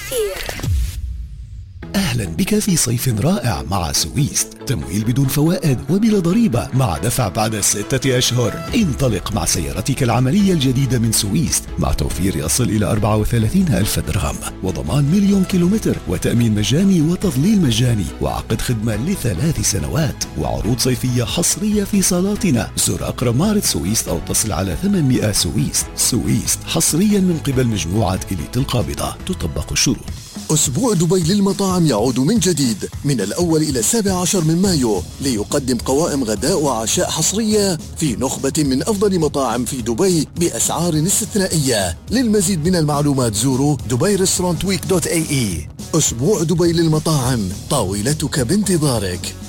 أثير. أهلا بك في صيف رائع مع سويست. تمويل بدون فوائد وبلا ضريبة مع دفع بعد 6 أشهر. انطلق مع سيارتك العملية الجديدة من سويست مع توفير يصل إلى 34,000 درهم وضمان 1,000,000 كيلومتر وتأمين مجاني وتظليل مجاني وعقد خدمة ل3 سنوات وعروض صيفية حصرية في صالاتنا. زر أقرب معرض سويست أو اتصل على 800 سويست. سويست حصريا من قبل مجموعة إليت القابضة. تطبق الشروط. أسبوع دبي للمطاعم يعود من جديد من الأول إلى 17 من مايو ليقدم قوائم غداء وعشاء حصرية في نخبة من أفضل مطاعم في دبي بأسعار استثنائية. للمزيد من المعلومات زوروا dubairestaurantweek.ae. أسبوع دبي للمطاعم، طاولتك بانتظارك.